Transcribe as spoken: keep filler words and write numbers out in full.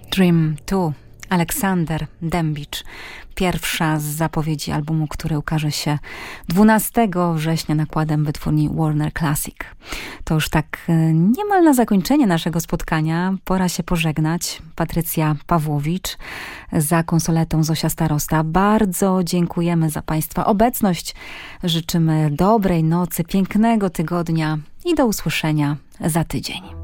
Dream two, Aleksander Dębicz. Pierwsza z zapowiedzi albumu, który ukaże się dwunastego września nakładem wytwórni Warner Classic. To już tak niemal na zakończenie naszego spotkania. Pora się pożegnać. Patrycja Pawłowicz, za konsoletą Zosia Starosta. Bardzo dziękujemy za Państwa obecność. Życzymy dobrej nocy, pięknego tygodnia i do usłyszenia za tydzień.